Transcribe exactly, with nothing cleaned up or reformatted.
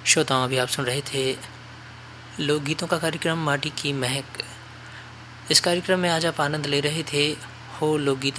श्रोताओं, अभी आप सुन रहे थे लोकगीतों का कार्यक्रम माटी की महक। इस कार्यक्रम में आज आप आनंद ले रहे थे हो लोकगीतों